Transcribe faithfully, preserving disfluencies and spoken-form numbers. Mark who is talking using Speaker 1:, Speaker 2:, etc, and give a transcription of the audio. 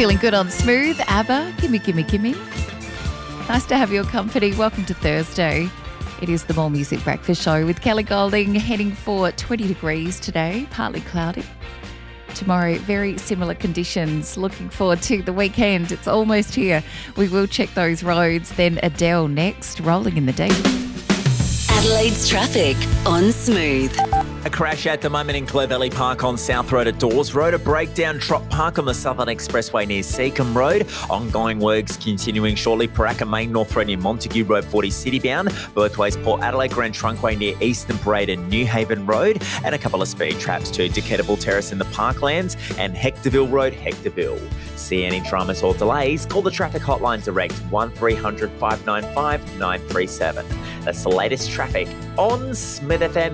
Speaker 1: Feeling good on Smooth, ABBA, gimme, gimme, gimme. Nice to have your company. Welcome to Thursday. It is the More Music Breakfast Show with Kelly Golding, heading for twenty degrees today, partly cloudy. Tomorrow, very similar conditions. Looking forward to the weekend. It's almost here. We will check those roads. Then Adele next, rolling in the deep.
Speaker 2: Adelaide's traffic on Smooth.
Speaker 3: A crash at the moment in Clovelly Park on South Road at Dawes Road. A breakdown Trop Park on the Southern Expressway near Seacombe Road. Ongoing works continuing shortly. Paraka Main North Road near Montague Road forty city bound. Both ways Port Adelaide Grand Trunkway near Eastern Parade and New Haven Road. And a couple of speed traps to Decatable Terrace in the Parklands and Hectorville Road, Hectorville. See any dramas or delays? Call the traffic hotline direct one three hundred five nine five nine three seven. That's the latest traffic on Smith F M.